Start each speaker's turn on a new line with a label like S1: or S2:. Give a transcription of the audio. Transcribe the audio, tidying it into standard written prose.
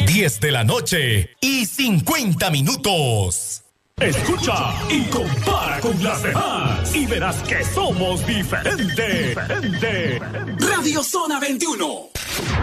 S1: 10 de la noche y 50 minutos.
S2: Escucha y compara con las demás y verás que somos diferentes.
S3: Radio Zona 21.